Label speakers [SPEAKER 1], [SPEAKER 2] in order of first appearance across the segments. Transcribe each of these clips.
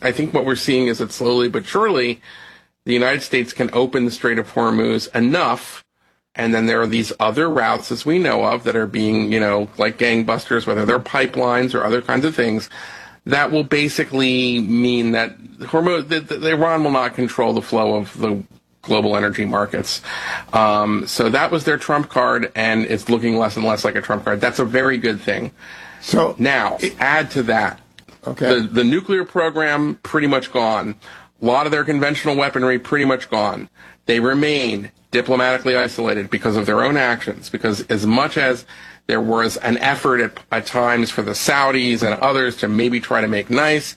[SPEAKER 1] I think what we're seeing is that slowly but surely, the United States can open the Strait of Hormuz enough, and then there are these other routes, as we know of, that are being, like gangbusters, whether they're pipelines or other kinds of things, that will basically mean that Iran will not control the flow of the global energy markets. So that was their trump card, and it's looking less and less like a trump card. That's a very good thing. So now, add to that, the nuclear program pretty much gone. A lot of their conventional weaponry pretty much gone. They remain diplomatically isolated because of their own actions, because as much as there was an effort at times for the Saudis and others to maybe try to make nice,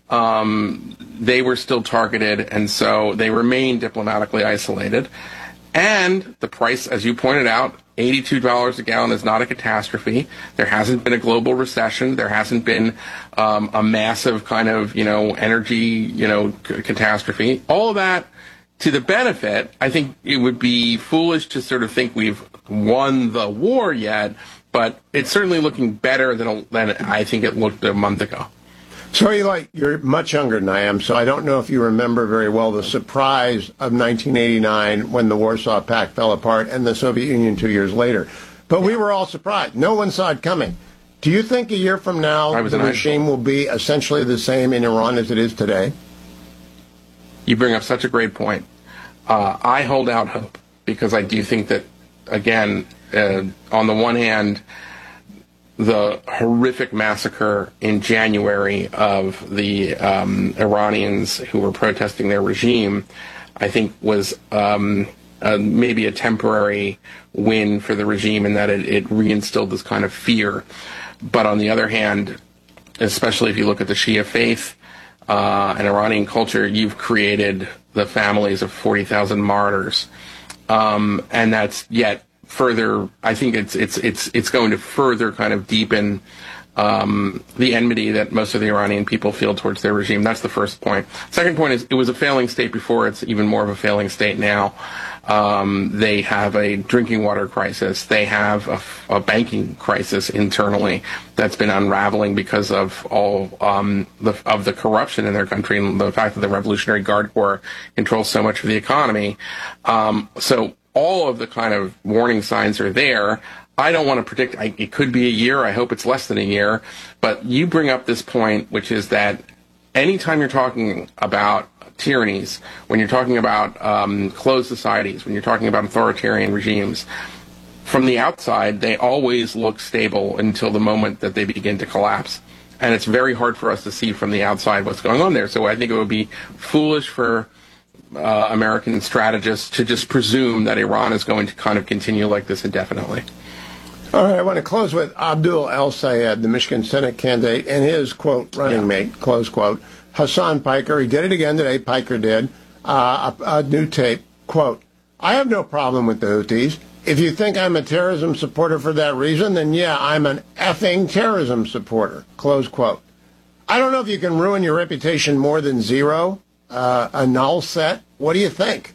[SPEAKER 1] they were still targeted, and so they remain diplomatically isolated. And the price, as you pointed out, $82 a gallon is not a catastrophe. There hasn't been a global recession. There hasn't been a massive kind of, energy, catastrophe. All of that to the benefit. I think it would be foolish to sort of think we've won the war yet, but it's certainly looking better than I think it looked a month ago.
[SPEAKER 2] So, you're much younger than I am, so I don't know if you remember very well the surprise of 1989 when the Warsaw Pact fell apart and the Soviet Union 2 years later. But we were all surprised. No one saw it coming. Do you think a year from now the regime will be essentially the same in Iran as it is today?
[SPEAKER 1] You bring up such a great point. I hold out hope because I do think that, again, on the one hand, the horrific massacre in January of the Iranians who were protesting their regime, I think was maybe a temporary win for the regime in that it reinstilled this kind of fear. But on the other hand, especially if you look at the Shia faith and Iranian culture, you've created the families of 40,000 martyrs. And that's yet further, I think it's going to further kind of deepen the enmity that most of the Iranian people feel towards their regime. That's the first point. Second point is it was a failing state before. It's even more of a failing state now. They have a drinking water crisis. They have a banking crisis internally that's been unraveling because of all of the corruption in their country and the fact that the Revolutionary Guard Corps controls so much of the economy. So all of the kind of warning signs are there. I don't want to predict. It could be a year. I hope it's less than a year. But you bring up this point, which is that anytime you're talking about tyrannies, when you're talking about closed societies, when you're talking about authoritarian regimes, from the outside, they always look stable until the moment that they begin to collapse. And it's very hard for us to see from the outside what's going on there. So I think it would be foolish for American strategists to just presume that Iran is going to kind of continue like this indefinitely.
[SPEAKER 2] All right, I want to close with Abdul El-Sayed, the Michigan Senate candidate, and his, quote, running mate, close quote, Hassan Piker. He did it again today, Piker did, a new tape, quote, I have no problem with the Houthis. If you think I'm a terrorism supporter for that reason, then yeah, I'm an effing terrorism supporter, close quote. I don't know if you can ruin your reputation more than zero, a null set. What do you think?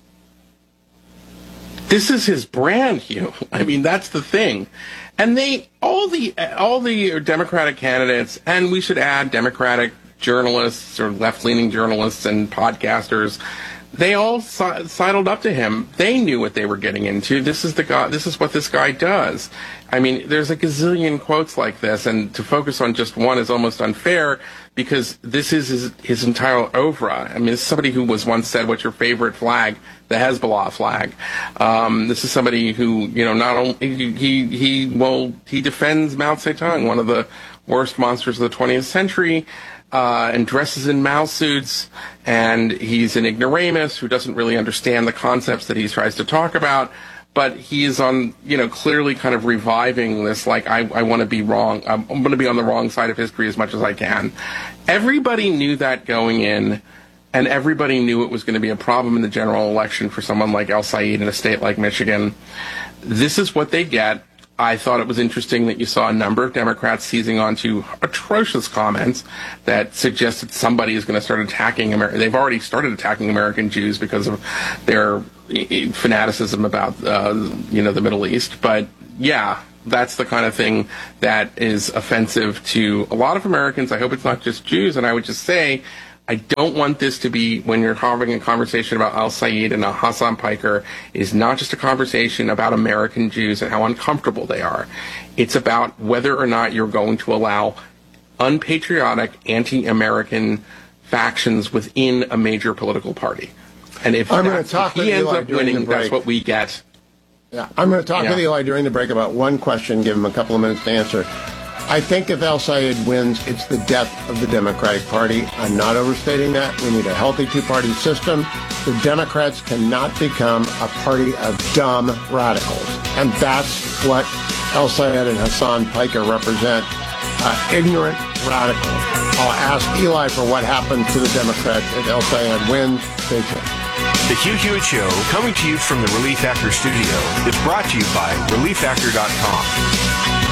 [SPEAKER 1] This is his brand, Hugh. I mean, that's the thing. And all the Democratic candidates, and we should add Democratic journalists or left-leaning journalists and podcasters, they all sidled up to him. They knew what they were getting into. This is what this guy does. I mean, there's a gazillion quotes like this, and to focus on just one is almost unfair because this is his entire oeuvre. I mean, this is somebody who was once said, what's your favorite flag? The Hezbollah flag. This is somebody who, not only, he defends Mao Zedong, one of the worst monsters of the 20th century, and dresses in Mao suits, and he's an ignoramus who doesn't really understand the concepts that he tries to talk about, but he is on, clearly kind of reviving this, like, I want to be wrong. I'm going to be on the wrong side of history as much as I can. Everybody knew that going in, and everybody knew it was going to be a problem in the general election for someone like El-Sayed in a state like Michigan. This is what they get. I thought it was interesting that you saw a number of Democrats seizing onto atrocious comments that suggested somebody is going to start attacking America. They've already started attacking American Jews because of their fanaticism about, the Middle East. But, yeah, that's the kind of thing that is offensive to a lot of Americans. I hope it's not just Jews. And I would just say, I don't want this to be, when you're having a conversation about Al Sayed and Hassan Piker, is not just a conversation about American Jews and how uncomfortable they are. It's about whether or not you're going to allow unpatriotic, anti-American factions within a major political party. And if he ends up winning, that's what we get.
[SPEAKER 2] Yeah, I'm going to talk with Eli during the break about one question, give him a couple of minutes to answer. I think if Al Sayed wins, it's the death of the Democratic Party. I'm not overstating that. We need a healthy two-party system. The Democrats cannot become a party of dumb radicals. And that's what Al Sayed and Hassan Piker represent, ignorant radicals. I'll ask Eli for what happens to the Democrats if Al Sayed wins. Stay tuned.
[SPEAKER 3] The Hugh Hewitt Show, coming to you from the Relief Factor studio, is brought to you by ReliefFactor.com.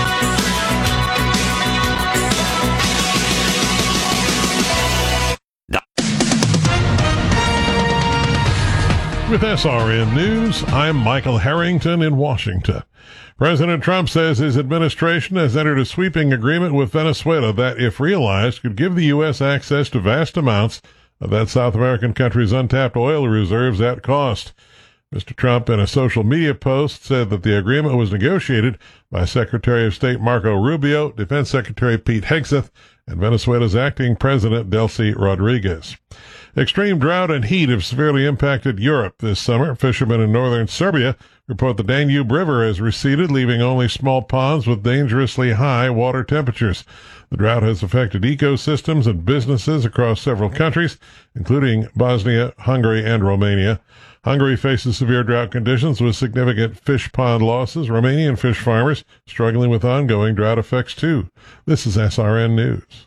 [SPEAKER 4] With SRN News, I'm Michael Harrington in Washington. President Trump says his administration has entered a sweeping agreement with Venezuela that, if realized, could give the U.S. access to vast amounts of that South American country's untapped oil reserves at cost. Mr. Trump, in a social media post, said that the agreement was negotiated by Secretary of State Marco Rubio, Defense Secretary Pete Hegseth, and Venezuela's acting president, Delcy Rodriguez. Extreme drought and heat have severely impacted Europe this summer. Fishermen in northern Serbia report the Danube River has receded, leaving only small ponds with dangerously high water temperatures. The drought has affected ecosystems and businesses across several countries, including Bosnia, Hungary, and Romania. Hungary faces severe drought conditions with significant fish pond losses. Romanian fish farmers struggling with ongoing drought effects, too. This is SRN News.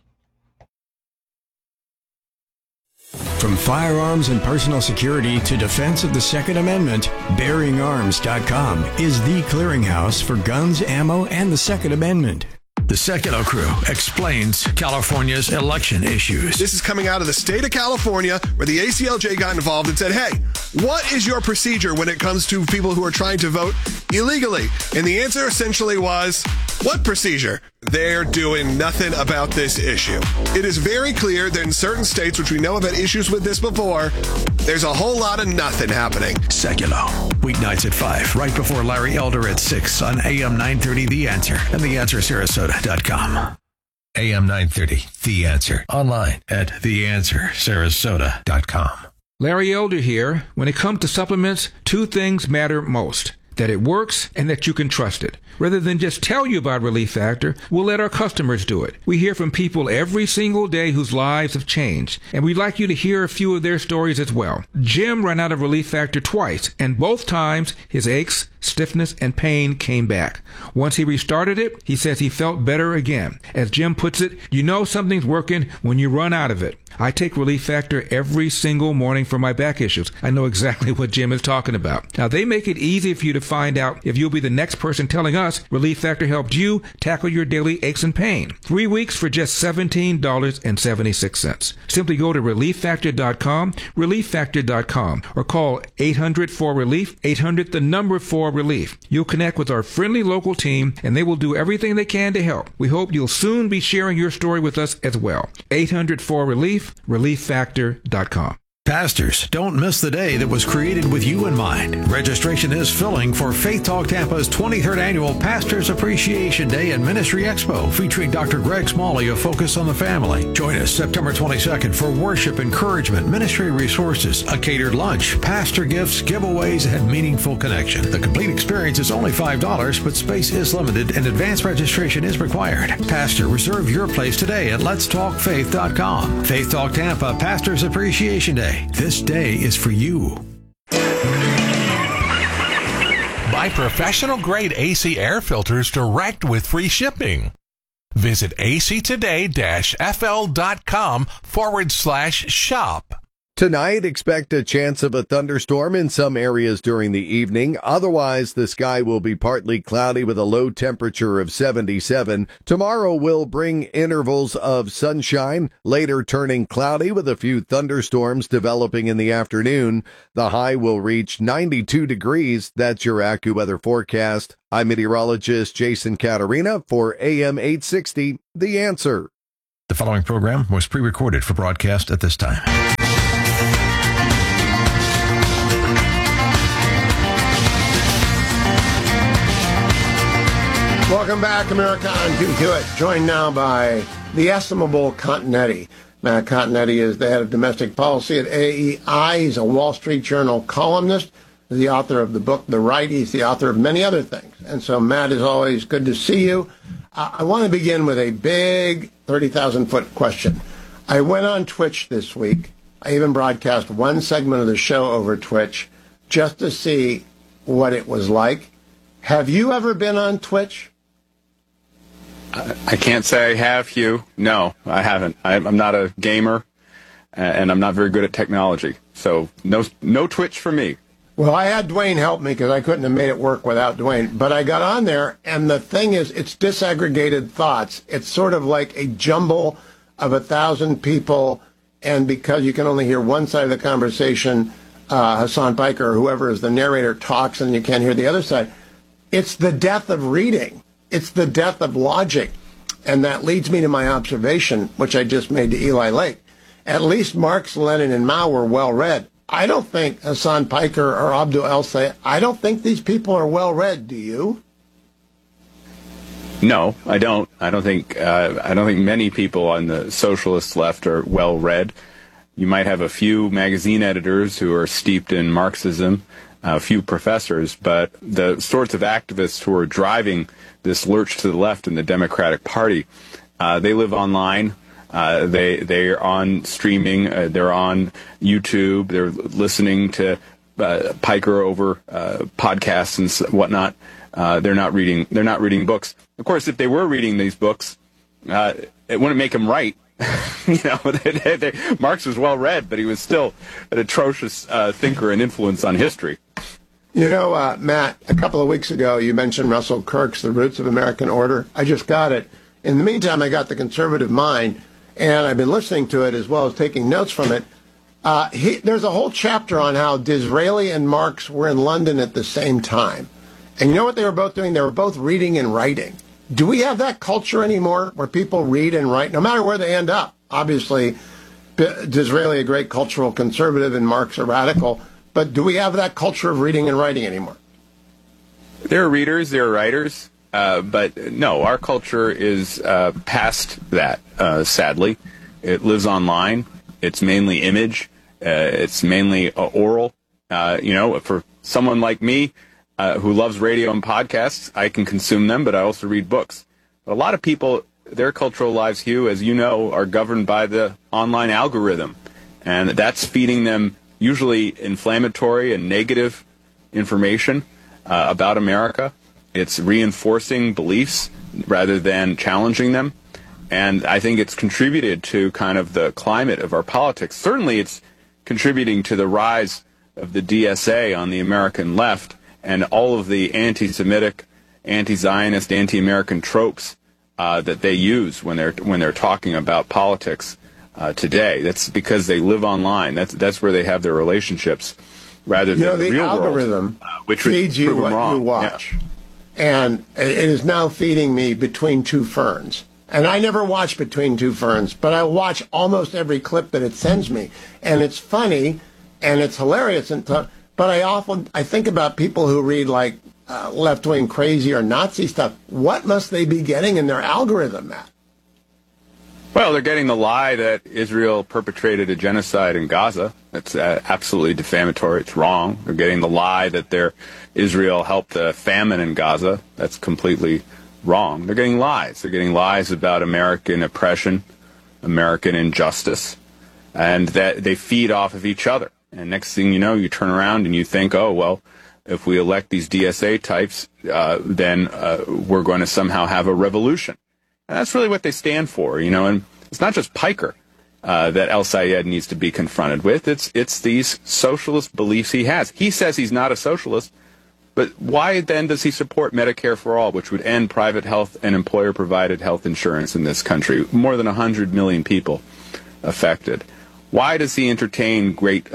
[SPEAKER 5] From firearms and personal security to defense of the Second Amendment, BearingArms.com is the clearinghouse for guns, ammo, and the Second Amendment.
[SPEAKER 6] The Secular Crew explains California's election issues.
[SPEAKER 7] This is coming out of the state of California, where the ACLJ got involved and said, hey, what is your procedure when it comes to people who are trying to vote illegally? And the answer essentially was, what procedure? They're doing nothing about this issue. It is very clear that in certain states, which we know have had issues with this before, there's a whole lot of nothing happening.
[SPEAKER 6] Secular. Weeknights at 5, right before Larry Elder at 6 on AM 930 The Answer and TheAnswerSarasota.com. AM 930 The Answer. Online at TheAnswerSarasota.com.
[SPEAKER 8] Larry Elder here. When it comes to supplements, two things matter most: that it works and that you can trust it. Rather than just tell you about Relief Factor, we'll let our customers do it. We hear from people every single day whose lives have changed, and we'd like you to hear a few of their stories as well. Jim ran out of Relief Factor twice, and both times his aches, stiffness, and pain came back. Once he restarted it, he says he felt better again. As Jim puts it, you know something's working when you run out of it. I take Relief Factor every single morning for my back issues. I know exactly what Jim is talking about. Now, they make it easy for you to find out if you'll be the next person telling us Relief Factor helped you tackle your daily aches and pain. 3 weeks for just $17.76. Simply go to ReliefFactor.com, ReliefFactor.com, or call 800-4RELIEF, 800-4RELIEF. You'll connect with our friendly local team, and they will do everything they can to help. We hope you'll soon be sharing your story with us as well. 800-4RELIEF, ReliefFactor.com.
[SPEAKER 6] Pastors, don't miss the day that was created with you in mind. Registration is filling for Faith Talk Tampa's 23rd Annual Pastors Appreciation Day and Ministry Expo, featuring Dr. Greg Smalley of Focus on the Family. Join us September 22nd for worship, encouragement, ministry resources, a catered lunch, pastor gifts, giveaways, and meaningful connection. The complete experience is only $5, but space is limited and advance registration is required. Pastor, reserve your place today at letstalkfaith.com. Faith Talk Tampa Pastors Appreciation Day. This day is for you.
[SPEAKER 9] Buy professional-grade AC air filters direct with free shipping. Visit actoday-fl.com/shop.
[SPEAKER 10] Tonight, expect a chance of a thunderstorm in some areas during the evening. Otherwise, the sky will be partly cloudy with a low temperature of 77. Tomorrow will bring intervals of sunshine, later turning cloudy with a few thunderstorms developing in the afternoon. The high will reach 92 degrees. That's your AccuWeather forecast. I'm meteorologist Jason Caterina for AM 860, The Answer.
[SPEAKER 6] The following program was pre-recorded for broadcast at this time.
[SPEAKER 2] Welcome back, America on Jim Hewitt, joined now by the estimable Continetti. Matt Continetti is the head of domestic policy at AEI. He's a Wall Street Journal columnist, the author of the book The Right. He's the author of many other things. And so, Matt, is always good to see you. I want to begin with a big 30,000-foot question. I went on Twitch this week. I even broadcast one segment of the show over Twitch just to see what it was like. Have you ever been on Twitch?
[SPEAKER 11] I can't say I have, Hugh. No, I haven't. I'm not a gamer, and I'm not very good at technology. So no Twitch for me.
[SPEAKER 2] Well, I had Dwayne help me because I couldn't have made it work without Dwayne. But I got on there, and the thing is, it's disaggregated thoughts. It's sort of like a jumble of 1,000 people, and because you can only hear one side of the conversation, Hassan Piker or whoever is the narrator talks, and you can't hear the other side. It's the death of reading. It's the death of logic. And that leads me to my observation, which I just made to Eli Lake. At least Marx, Lenin, and Mao were well-read. I don't think Hassan Piker or Abdul El-Sayed, I don't think these people are well-read. Do you?
[SPEAKER 11] No, I don't. I don't think many people on the socialist left are well-read. You might have a few magazine editors who are steeped in Marxism, a few professors, but the sorts of activists who are driving this lurch to the left in the Democratic Party, they live online. They are on streaming. They're on YouTube. They're listening to Piker over podcasts and whatnot. They're not reading books. Of course, if they were reading these books, it wouldn't make them right. Marx was well read, but he was still an atrocious thinker and influence on history.
[SPEAKER 2] You know, Matt, a couple of weeks ago, you mentioned Russell Kirk's The Roots of American Order. I just got it. In the meantime, I got The Conservative Mind, and I've been listening to it as well as taking notes from it. There's a whole chapter on how Disraeli and Marx were in London at the same time. And you know what they were both doing? They were both reading and writing. Do we have that culture anymore where people read and write, no matter where they end up? Obviously, Disraeli, a great cultural conservative, and Marx, a radical. But do we have that culture of reading and writing anymore?
[SPEAKER 11] There are readers, there are writers, but no, our culture is past that, sadly. It lives online. It's mainly image. It's mainly oral. For someone like me who loves radio and podcasts, I can consume them, but I also read books. But a lot of people, their cultural lives, Hugh, as you know, are governed by the online algorithm. And that's feeding them usually inflammatory and negative information about America. It's reinforcing beliefs rather than challenging them. And I think it's contributed to kind of the climate of our politics. Certainly it's contributing to the rise of the DSA on the American left and all of the anti-Semitic, anti-Zionist, anti-American tropes that they use when they're talking about politics today. That's because they live online. That's where they have their relationships, rather than the real
[SPEAKER 2] algorithm
[SPEAKER 11] world, which
[SPEAKER 2] feeds you what
[SPEAKER 11] wrong.
[SPEAKER 2] you watch,
[SPEAKER 11] yeah.
[SPEAKER 2] And it is now feeding me Between Two Ferns. And I never watch Between Two Ferns, but I watch almost every clip that it sends me, and it's funny and it's hilarious. But I think about people who read like left-wing crazy or Nazi stuff. What must they be getting in their algorithm, Matt?
[SPEAKER 11] Well, they're getting the lie that Israel perpetrated a genocide in Gaza. That's absolutely defamatory. It's wrong. They're getting the lie that Israel helped a famine in Gaza. That's completely wrong. They're getting lies. They're getting lies about American oppression, American injustice, and that they feed off of each other. And next thing you know, you turn around and you think, oh, well, if we elect these DSA types, then we're going to somehow have a revolution. And that's really what they stand for, and it's not just Piker that El-Sayed needs to be confronted with. It's these socialist beliefs he has. He says he's not a socialist, but why then does he support Medicare for All, which would end private health and employer-provided health insurance in this country? More than 100 million people affected. Why does he entertain great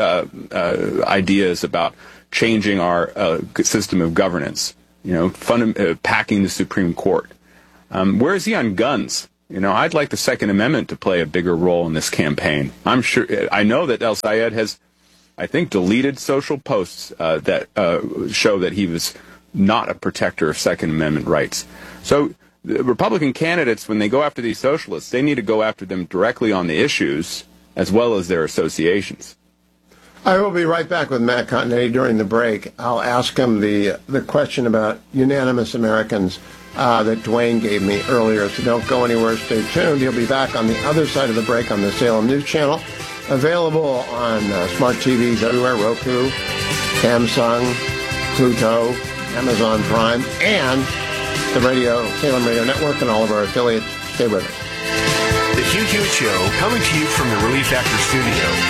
[SPEAKER 11] ideas about changing our system of governance, packing the Supreme Court? Where is he on guns? I'd like the Second Amendment to play a bigger role in this campaign. I know that El Sayed has, I think, deleted social posts that show that he was not a protector of Second Amendment rights. So the Republican candidates, when they go after these socialists, they need to go after them directly on the issues as well as their associations.
[SPEAKER 2] I will be right back with Matt Continetti during the break. I'll ask him the question about unanimous Americans that Dwayne gave me earlier, so don't go anywhere. Stay tuned. He'll be back on the other side of the break on the Salem News Channel, available on smart TVs everywhere, Roku, Samsung, Pluto, Amazon Prime, and the Salem Radio Network and all of our affiliates. Stay with us.
[SPEAKER 3] The Hugh Hewitt Show, coming to you from the Relief Factor Studio.